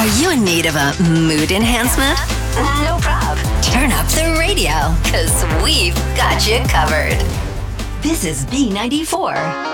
Are you in need of a mood enhancement? No prob. Turn up the radio, because we've got you covered. This is B94.